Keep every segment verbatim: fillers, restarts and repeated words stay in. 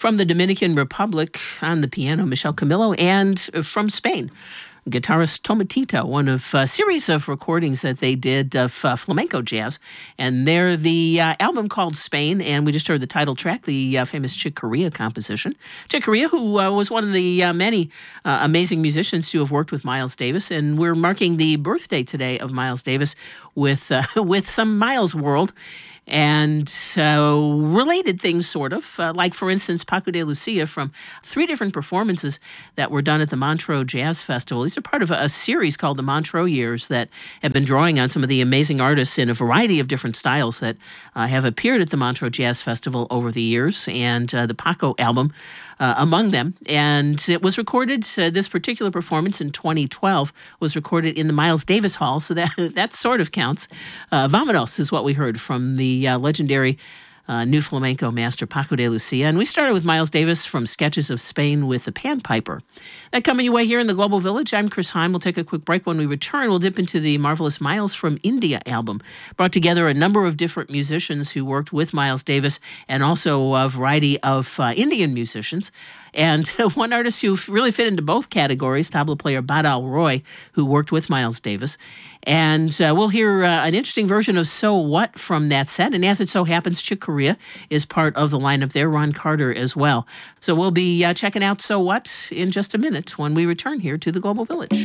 From the Dominican Republic on the piano, Michelle Camilo, and from Spain, guitarist Tomatito, one of a series of recordings that they did of uh, flamenco jazz. And they're the uh, album called Spain, and we just heard the title track, the uh, famous Chick Corea composition. Chick Corea, who uh, was one of the uh, many uh, amazing musicians to have worked with Miles Davis, and we're marking the birthday today of Miles Davis with, uh, with some Miles World. And so related things, sort of, uh, like, for instance, Paco de Lucia from three different performances that were done at the Montreux Jazz Festival. These are part of a, a series called the Montreux Years that have been drawing on some of the amazing artists in a variety of different styles that uh, have appeared at the Montreux Jazz Festival over the years, and uh, the Paco album uh, among them. And it was recorded, uh, this particular performance in twenty twelve was recorded in the Miles Davis Hall, so that, that sort of counts. Uh, Vamonos is what we heard from the The uh, legendary uh, new flamenco master Paco de Lucia. And we started with Miles Davis from Sketches of Spain with the Panpiper. That coming your way here in the Global Village. I'm Chris Heim. We'll take a quick break. When we return, we'll dip into the Marvelous Miles from India album. Brought together a number of different musicians who worked with Miles Davis, and also a variety of uh, Indian musicians. And one artist who really fit into both categories, tabla player Badal Roy, who worked with Miles Davis. And uh, we'll hear uh, an interesting version of So What from that set. And as it so happens, Chick Corea is part of the lineup there, Ron Carter as well. So we'll be uh, checking out So What in just a minute when we return here to the Global Village.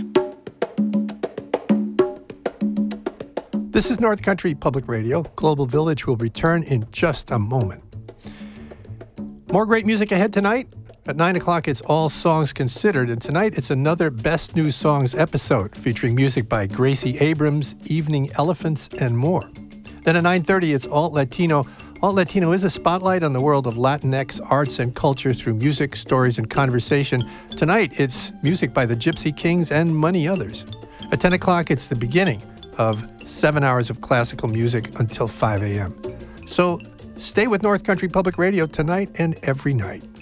This is North Country Public Radio. Global Village will return in just a moment. More great music ahead tonight. At nine o'clock, it's All Songs Considered, and tonight it's another Best New Songs episode featuring music by Gracie Abrams, Evening Elephants, and more. Then at nine thirty, it's Alt Latino. Alt Latino is a spotlight on the world of Latinx arts and culture through music, stories, and conversation. Tonight, it's music by the Gypsy Kings and many others. At ten o'clock, it's the beginning of seven hours of classical music until five a.m. So stay with North Country Public Radio tonight and every night.